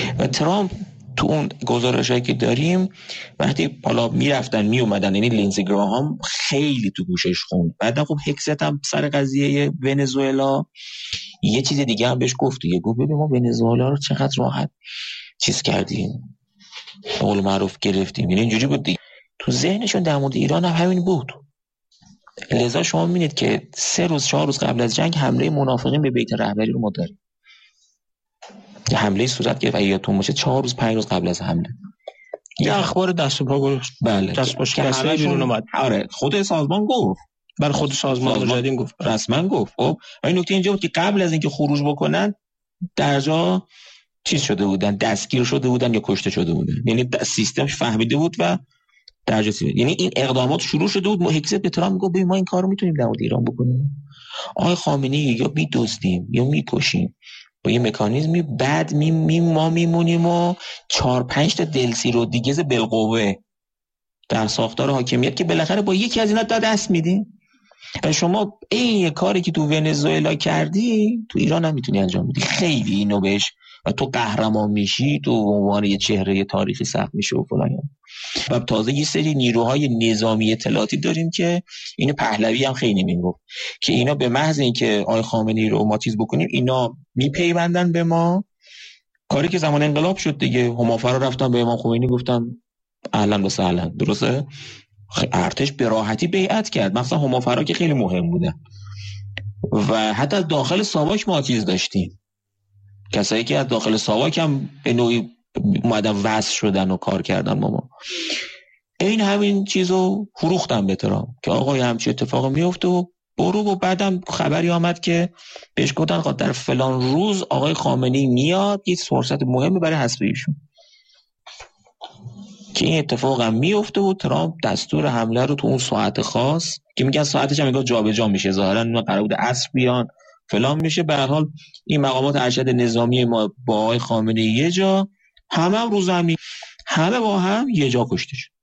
و ترامپ تو اون گزارشایی که داریم وقتی حالا میرفتن میومدن، یعنی لینزی گراهام خیلی تو گوشش خوند، بعد خب هکست هم سر قضیه ونزوئلا یه چیز دیگه هم بهش گفت دیگه، گفت ببین ما ونزوئلا رو چقدر راحت چیز کردیم، قول معروف گرفتیم، یعنی اینجوری بود دیگه. تو ذهنشون در مورد ایران هم همین بود. لذا شما می‌بینید که 3 روز 4 روز قبل از جنگ حمله منافقین به بیت رهبری رو ما داریم. یه حمله صورت گرفت، اگه یادتون باشه 4 روز 5 روز قبل از حمله یه اخبار دست و پا گذاشت. بله دست پاش بسته بیرون اومد. آره خود سازمان گفت، بر خود سازمان مجاهدین گفت، رسما گفت. خب این نکته اینجا بود که قبل از اینکه خروج بکنن در جا چیز شده بودن، دستگیر شده بودن یا کشته شده بودن، یعنی سیستمش فهمیده بود و در جا یعنی این اقدامات شروع شده بود. هکست به ترامپ میگه ببین ما این کارو میتونیم در مورد ایران بکنیم، آقای خامنه‌ای یا میدزدیم یا میکشیم با یه مکانیزمی، بعد ما میمونیم و 4-5 تا دلسیرو دیگه بالقوه در ساختار حاکمیت که بالاخره با یکی از اینا دست میدیم. و شما این کاری که تو ونزوئلا کردی تو ایران هم میتونی انجام بدی. خیلی اینو بهش و تو قهرمان میشی، تو عنوان یه چهره تاریخی ثبت میشه و فلان. و تازه یه سری نیروهای نظامی اطلاعاتی داریم که اینو پهلوی هم خیلی میگفت که اینا به محض اینکه آقای خامنه‌ای رو ما چیز بکنیم اینا میپیوندن به ما. کاری که زمان انقلاب شد دیگه، همافرا رفتن به امام خمینی گفتن اهلا و سهلا، درسته؟ ارتش به راحتی بیعت کرد، مثلا همافرا که خیلی مهم بودن. و حتی از داخل ساواک ما چیز داشتیم، کسایی که از داخل ساواک هم به نوعی اومدن وصل شدن و کار کردن با ما. این همین چیزو فروختن به ترامپ که آقای همچی اتفاق میفته و برو. و بعدم خبری آمد که بهش گفتن در فلان روز آقای خامنه‌ای میاد، یه فرصت مهمی برای حذف ایشون، که این اتفاق هم میفته و ترامپ دستور حمله رو تو اون ساعت خاص که میگن ساعتش هم انگار جابجا میشه، ظاهرا قرار بود عصر بیان فلان میشه. به هر حال این مقامات ارشد نظامی ما با آقای خامنه‌ای یه جا، همه روز همین، همه با هم یه جا کشته شد.